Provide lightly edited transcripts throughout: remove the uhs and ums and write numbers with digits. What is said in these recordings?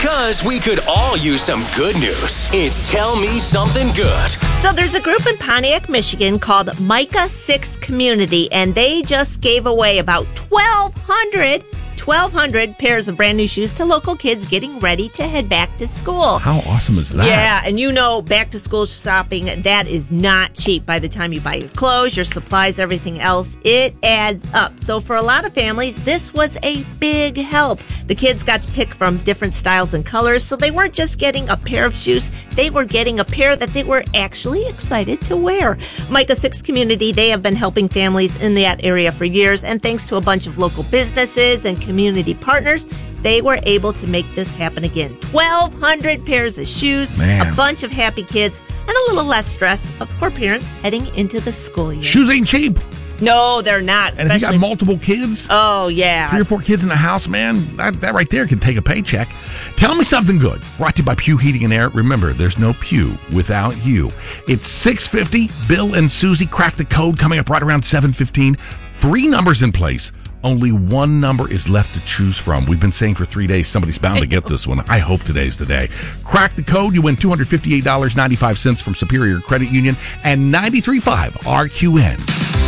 Because we could all use some good news. It's Tell Me Something Good. So there's a group in Pontiac, Michigan called Micah 6 Community, and they just gave away about 1,200 pairs of brand new shoes to local kids getting ready to head back to school. How awesome is that? Yeah, and you know, back to school shopping, that is not cheap. By the time you buy your clothes, your supplies, everything else, it adds up. So for a lot of families, this was a big help. The kids got to pick from different styles and colors, so they weren't just getting a pair of shoes, they were getting a pair that they were actually excited to wear. Micah 6 Community, they have been helping families in that area for years, and thanks to a bunch of local businesses and community partners, they were able to make this happen again. 1,200 pairs of shoes, a bunch of happy kids, and a little less stress of poor parents heading into the school year. Shoes ain't cheap. No, they're not. And if you got multiple kids, oh yeah, 3 or 4 kids in the house, man, that right there can take a paycheck. Tell Me Something Good, brought to you by Pew Heating and Air. Remember, there's no Pew without you. It's 6:50. Bill and Susie crack the code coming up right around 7:15. 3 numbers in place. Only 1 number is left to choose from. We've been saying for 3 days somebody's bound to get this one. I hope today's the day. Crack the code. You win $258.95 from Superior Credit Union and 93.5 RQN.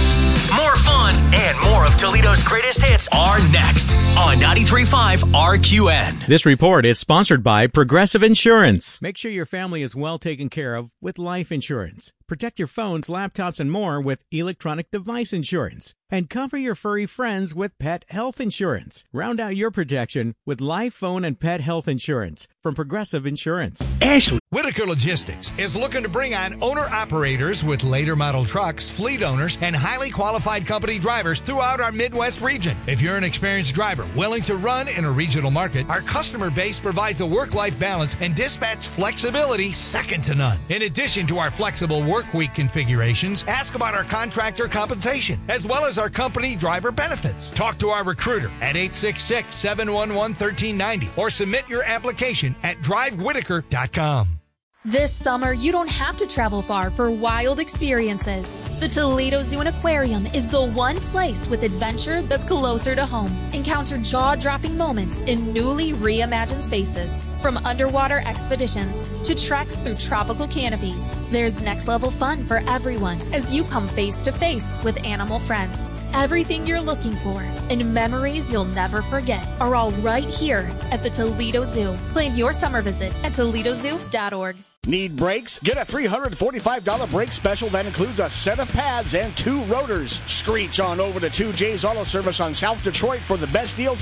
More fun and more of Toledo's greatest hits are next on 93.5 RQN. This report is sponsored by Progressive Insurance. Make sure your family is well taken care of with life insurance. Protect your phones, laptops, and more with electronic device insurance. And cover your furry friends with pet health insurance. Round out your protection with life, phone, and pet health insurance from Progressive Insurance. Ashley. Whitaker Logistics is looking to bring on owner-operators with later model trucks, fleet owners, and highly qualified company drivers throughout our Midwest region. If you're an experienced driver willing to run in a regional market, our customer base provides a work-life balance and dispatch flexibility second to none. In addition to our flexible work week configurations, ask about our contractor compensation, as well as our company driver benefits. Talk to our recruiter at 866-711-1390 or submit your application at drivewhitaker.com. This summer, you don't have to travel far for wild experiences. The Toledo Zoo and Aquarium is the one place with adventure that's closer to home. Encounter jaw-dropping moments in newly reimagined spaces. From underwater expeditions to treks through tropical canopies, there's next-level fun for everyone as you come face-to-face with animal friends. Everything you're looking for and memories you'll never forget are all right here at the Toledo Zoo. Plan your summer visit at toledozoo.org. Need brakes? Get a $345 brake special that includes a set of pads and 2 rotors. Screech on over to 2J's Auto Service on South Detroit for the best deals